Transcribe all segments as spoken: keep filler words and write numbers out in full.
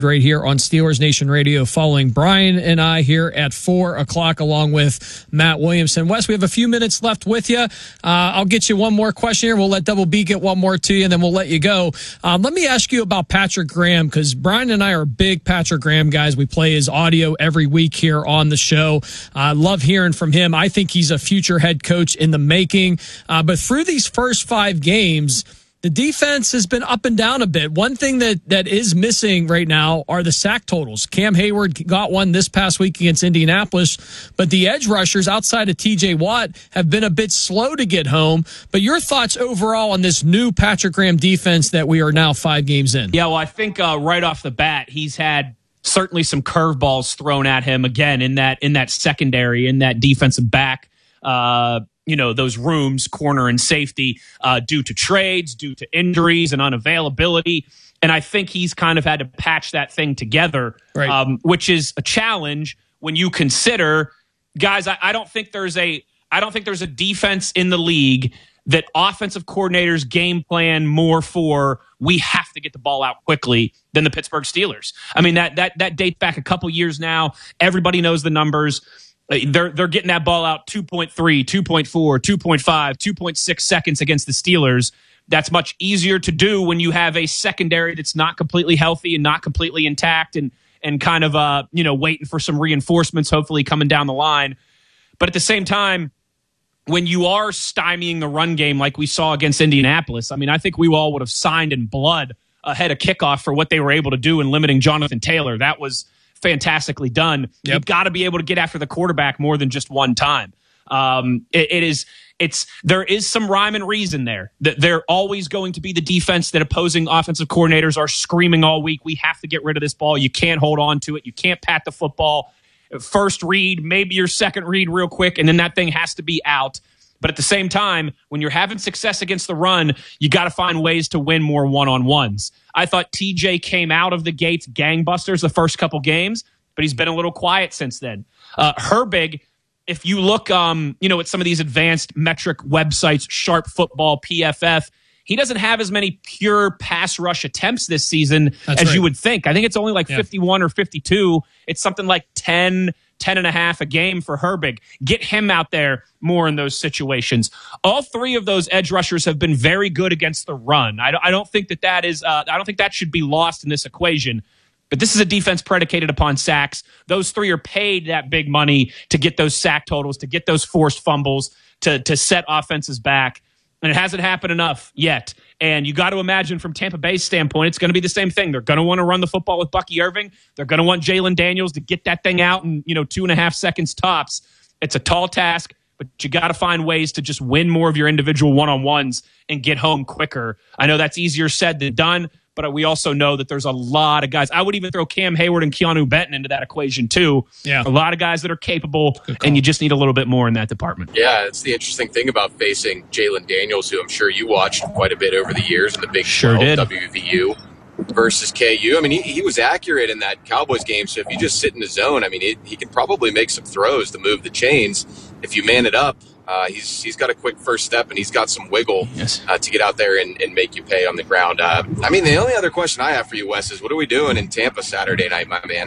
right here on Steelers Nation Radio, following Brian and I here at four o'clock along with Matt Williamson. Wes, we have a few minutes left with you. Uh, I'll get you one more question here. We'll let Double B get one more to you, and then we'll let you go. Um, let me ask you about Patrick Graham, because Brian and I are big Patrick Graham guys. We play his audio every week here on the show. I uh, love hearing from him. I think he's a future head coach in the making. Uh, but through these first five games, the defense has been up and down a bit. One thing that, that is missing right now are the sack totals. Cam Hayward got one this past week against Indianapolis, but the edge rushers outside of T J Watt have been a bit slow to get home. But your thoughts overall on this new Patrick Graham defense that we are now five games in? Yeah, well, I think uh, right off the bat, he's had certainly some curveballs thrown at him again in that in that secondary, in that defensive back uh you know, those rooms, corner and safety, uh, due to trades, due to injuries and unavailability. And I think he's kind of had to patch that thing together, right. um, which is a challenge when you consider, guys, I, I don't think there's a, I don't think there's a defense in the league that offensive coordinators game plan more for, we have to get the ball out quickly, than the Pittsburgh Steelers. I mean, that, that, that dates back a couple years now. Everybody knows the numbers. They're they're getting that ball out two point three, two point four, two point five, two point six seconds against the Steelers. That's much easier to do when you have a secondary that's not completely healthy and not completely intact and and kind of uh you know waiting for some reinforcements, hopefully coming down the line. But at the same time, when you are stymieing the run game like we saw against Indianapolis, I mean, I think we all would have signed in blood ahead of kickoff for what they were able to do in limiting Jonathan Taylor. That was fantastically done. Yep. You've got to be able to get after the quarterback more than just one time. Um, it, it is, it's, there is some rhyme and reason there. That they're always going to be the defense that opposing offensive coordinators are screaming all week. We have to get rid of this ball. You can't hold on to it. You can't pat the football. First read, maybe your second read real quick, and then that thing has to be out. But at the same time, when you're having success against the run, you got to find ways to win more one-on-ones. I thought T J came out of the gates gangbusters the first couple games, but he's been a little quiet since then. Uh, Herbig, if you look um, you know, at some of these advanced metric websites, Sharp Football, P F F, he doesn't have as many pure pass rush attempts this season That's as right. you would think. I think it's only like yeah. fifty-one or fifty-two. It's something like ten, ten and a half a game for Herbig. Get him out there more in those situations. All three of those edge rushers have been very good against the run. I, I don't think that that is. Uh, I don't think that should be lost in this equation. But this is a defense predicated upon sacks. Those three are paid that big money to get those sack totals, to get those forced fumbles, to to set offenses back. And it hasn't happened enough yet. And you got to imagine from Tampa Bay's standpoint, it's going to be the same thing. They're going to want to run the football with Bucky Irving. They're going to want Jalen Daniels to get that thing out in, you know, two and a half seconds tops. It's a tall task, but you got to find ways to just win more of your individual one-on-ones and get home quicker. I know that's easier said than done, but we also know that there's a lot of guys. I would even throw Cam Hayward and Keanu Benton into that equation too. Yeah. A lot of guys that are capable, and you just need a little bit more in that department. Yeah, it's the interesting thing about facing Jalen Daniels, who I'm sure you watched quite a bit over the years in the Big Sure twelve did. W V U versus K U. I mean, he, he was accurate in that Cowboys game, so if you just sit in the zone, I mean, it, he can probably make some throws to move the chains. If you man it up, Uh, he's he's got a quick first step, and he's got some wiggle Yes. uh, to get out there and, and make you pay on the ground. Uh, I mean, the only other question I have for you, Wes, is what are we doing in Tampa Saturday night, my man?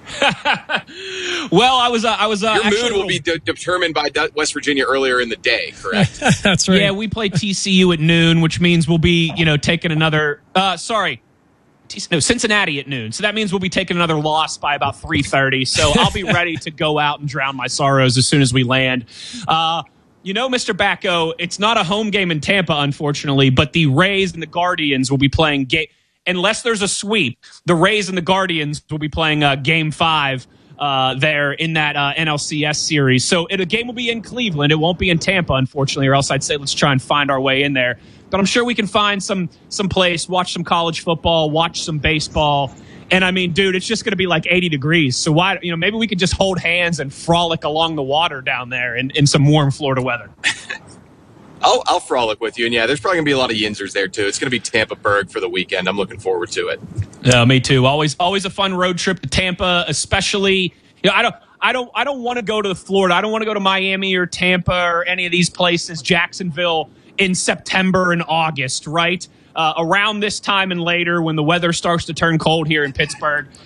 Well, I was, uh, I was. Uh, Your actually mood will be de- determined by De- West Virginia earlier in the day, correct? That's right. Yeah, we play T C U at noon, which means we'll be, you know, taking another. Uh, sorry, T- no, Cincinnati at noon. So that means we'll be taking another loss by about three thirty. So I'll be ready to go out and drown my sorrows as soon as we land. Uh, You know, Mister Backo, it's not a home game in Tampa, unfortunately, but the Rays and the Guardians will be playing game. Unless there's a sweep, the Rays and the Guardians will be playing uh, game five uh, there in that uh, N L C S series. So it, a game will be in Cleveland. It won't be in Tampa, unfortunately, or else I'd say let's try and find our way in there. But I'm sure we can find some some place, watch some college football, watch some baseball. And I mean, dude, it's just going to be like eighty degrees. So why, you know, maybe we could just hold hands and frolic along the water down there in, in some warm Florida weather. I'll, I'll frolic with you. And yeah, there's probably going to be a lot of Yinzers there too. It's going to be Tampa-Berg for the weekend. I'm looking forward to it. Yeah, me too. Always, always a fun road trip to Tampa, especially, you know, I don't, I don't, I don't want to go to Florida. I don't want to go to Miami or Tampa or any of these places, Jacksonville in September and August, right? uh, around this time and later when the weather starts to turn cold here in Pittsburgh.